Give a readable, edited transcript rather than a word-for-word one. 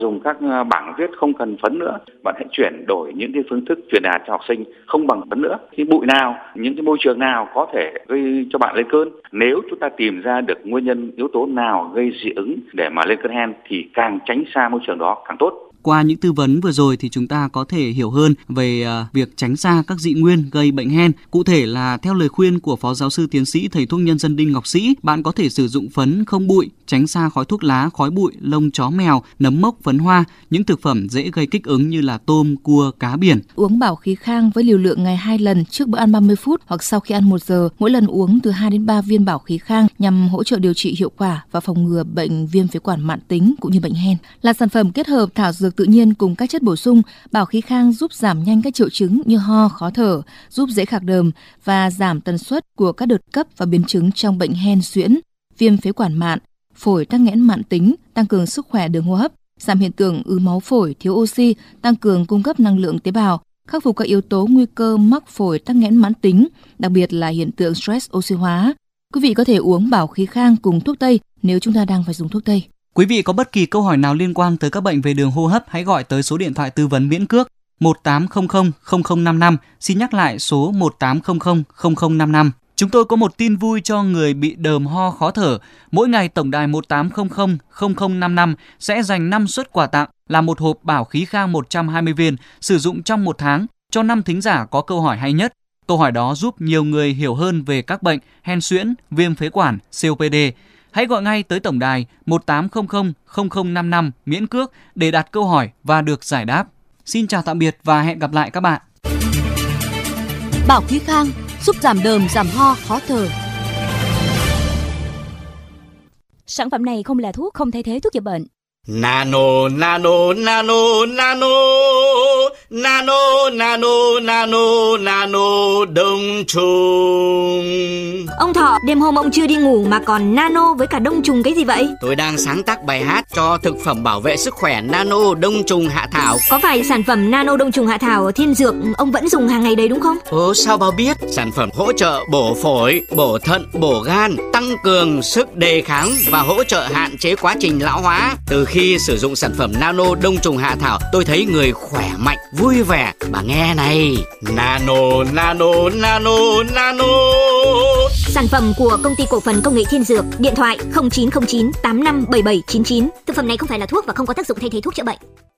dùng các bảng viết không cần phấn nữa, bạn hãy chuyển đổi những cái phương thức truyền đạt cho học sinh không bằng phấn nữa. Cái bụi nào, những cái môi trường nào có thể gây cho bạn lên cơn. Nếu chúng ta tìm ra được nguyên nhân yếu tố nào gây dị ứng để mà lên cơn hen thì càng tránh xa môi trường đó càng tốt. Qua những tư vấn vừa rồi thì chúng ta có thể hiểu hơn về việc tránh xa các dị nguyên gây bệnh hen. Cụ thể là theo lời khuyên của Phó Giáo sư Tiến sĩ Thầy thuốc nhân dân Đinh Ngọc Sĩ, bạn có thể sử dụng phấn không bụi, tránh xa khói thuốc lá, khói bụi, lông chó mèo, nấm mốc, phấn hoa, những thực phẩm dễ gây kích ứng như là tôm, cua, cá biển. Uống bảo khí khang với liều lượng ngày 2 lần trước bữa ăn 30 phút hoặc sau khi ăn 1 giờ, mỗi lần uống từ 2 đến 3 viên bảo khí khang nhằm hỗ trợ điều trị hiệu quả và phòng ngừa bệnh viêm phế quản mãn tính cũng như bệnh hen. Là sản phẩm kết hợp thảo dược tự nhiên cùng các chất bổ sung, bảo khí khang giúp giảm nhanh các triệu chứng như ho, khó thở, giúp dễ khạc đờm và giảm tần suất của các đợt cấp và biến chứng trong bệnh hen suyễn, viêm phế quản mạn, phổi tắc nghẽn mãn tính, tăng cường sức khỏe đường hô hấp, giảm hiện tượng ứ máu phổi, thiếu oxy, tăng cường cung cấp năng lượng tế bào, khắc phục các yếu tố nguy cơ mắc phổi tắc nghẽn mãn tính, đặc biệt là hiện tượng stress oxy hóa. Quý vị có thể uống bảo khí khang cùng thuốc tây nếu chúng ta đang phải dùng thuốc tây. Quý vị có bất kỳ câu hỏi nào liên quan tới các bệnh về đường hô hấp, hãy gọi tới số điện thoại tư vấn miễn cước 1800 0055. Xin nhắc lại số 1800 0055. Chúng tôi có một tin vui cho người bị đờm ho khó thở. Mỗi ngày tổng đài 1800 0055 sẽ dành 5 suất quà tặng là một hộp bảo khí khang 120 viên sử dụng trong 1 tháng cho 5 thính giả có câu hỏi hay nhất. Câu hỏi đó giúp nhiều người hiểu hơn về các bệnh hen suyễn, viêm phế quản, COPD. Hãy gọi ngay tới tổng đài 1800 0055 miễn cước để đặt câu hỏi và được giải đáp. Xin chào tạm biệt và hẹn gặp lại các bạn. Bảo khí khang giúp giảm đờm, giảm ho, khó thở. Sản phẩm này không là thuốc, không thay thế thuốc chữa bệnh. Nano, nano, nano, nano, nano, nano, nano, nano, đông trùng. Ông Thọ, đêm hôm ông chưa đi ngủ mà còn nano với cả đông trùng cái gì vậy? Tôi đang sáng tác bài hát cho thực phẩm bảo vệ sức khỏe nano đông trùng hạ thảo. Có phải sản phẩm nano đông trùng hạ thảo ở Thiên Dược ông vẫn dùng hàng ngày đấy đúng không? Ồ, sao bà biết? Sản phẩm hỗ trợ bổ phổi, bổ thận, bổ gan, tăng cường sức đề kháng và hỗ trợ hạn chế quá trình lão hóa. Từ khi sử dụng sản phẩm nano đông trùng hạ thảo, tôi thấy người khỏe mạnh, vui vẻ. Bà nghe này, nano, nano, nano, nano. Sản phẩm của Công ty Cổ phần Công nghệ Thiên Dược, điện thoại 0909 857799. Thực phẩm này không phải là thuốc và không có tác dụng thay thế thuốc chữa bệnh.